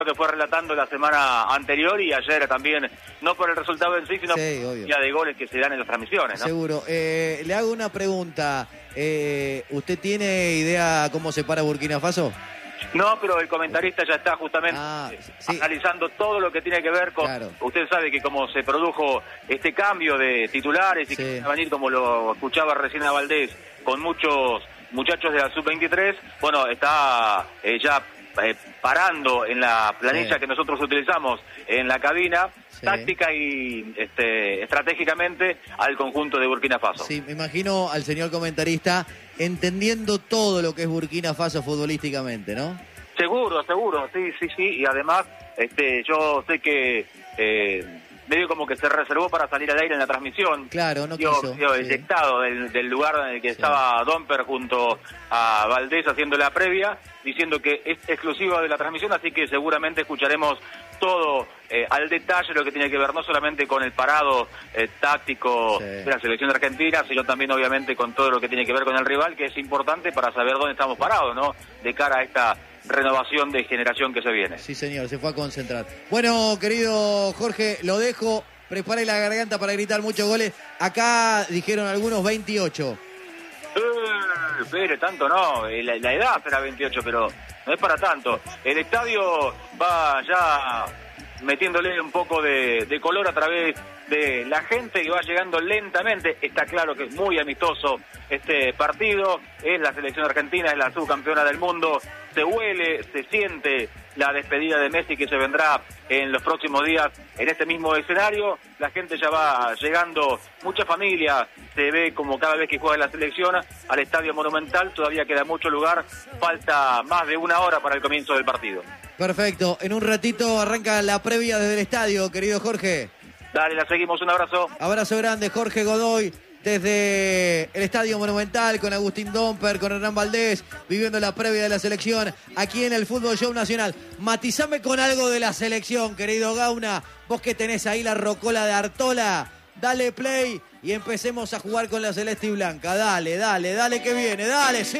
que fue relatando la semana anterior y ayer también, no por el resultado en sí, sino por la cantidad de goles que se dan en las transmisiones, ¿no? Seguro. Le hago una pregunta. ¿Usted tiene idea cómo se para Burkina Faso? No, pero el comentarista ya está justamente analizando todo lo que tiene que ver con... Claro. Usted sabe que como se produjo este cambio de titulares y que va a venir, como lo escuchaba recién a Valdés, con muchos muchachos de la Sub-23, bueno, está ya parando en la planilla que nosotros utilizamos en la cabina, táctica y estratégicamente al conjunto de Burkina Faso. Sí, me imagino al señor comentarista entendiendo todo lo que es Burkina Faso futbolísticamente, ¿no? Seguro, sí, y además yo sé que medio como que se reservó para salir al aire en la transmisión. Claro, no quiso. Eyectado del lugar en el que estaba Domper junto a Valdés haciendo la previa, diciendo que es exclusiva de la transmisión, así que seguramente escucharemos todo al detalle lo que tiene que ver no solamente con el parado táctico de la selección de Argentina, sino también obviamente con todo lo que tiene que ver con el rival, que es importante para saber dónde estamos parados, ¿no? De cara a esta renovación de generación que se viene. Sí, señor, se fue a concentrar. Bueno, querido Jorge, lo dejo. Prepare la garganta para gritar muchos goles. Acá dijeron algunos 28. Pero tanto no, la edad será 28, pero no es para tanto. El estadio va ya metiéndole un poco de color a través de la gente que va llegando lentamente. Está claro que es muy amistoso este partido, es la selección argentina, es la subcampeona del mundo, se huele, se siente la despedida de Messi que se vendrá en los próximos días en este mismo escenario. La gente ya va llegando, mucha familia se ve como cada vez que juega la selección al Estadio Monumental. Todavía queda mucho lugar, falta más de una hora para el comienzo del partido. Perfecto, en un ratito arranca la previa desde el estadio, querido Jorge. Dale, la seguimos, un abrazo. Abrazo grande, Jorge Godoy, desde el Estadio Monumental, con Agustín Domper, con Hernán Valdés, viviendo la previa de la selección, aquí en el Fútbol Show Nacional. Matizame con algo de la selección, querido Gauna, vos que tenés ahí la rocola de Artola, dale play y empecemos a jugar con la celeste y blanca. Dale, que viene, dale, sí.